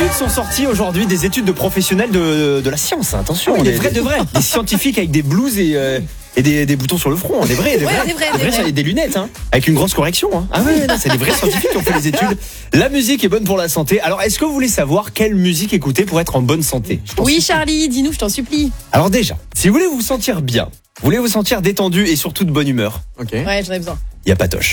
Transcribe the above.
études sont sorties aujourd'hui, des études de professionnels de la science. Attention, des vrais de vrais. Des scientifiques avec des blouses et des boutons sur le front. Des vrais, des lunettes, avec une grosse correction. Ah ouais, non, c'est des vrais scientifiques qui ont fait les études. La musique est bonne pour la santé. Alors, est-ce que vous voulez savoir quelle musique écouter pour être en bonne santé? Oui, Charlie, dis-nous, je t'en supplie. Alors déjà, si vous voulez vous sentir bien, vous voulez vous sentir détendu et surtout de bonne humeur, Ouais, j'en ai besoin. il y a Patoche.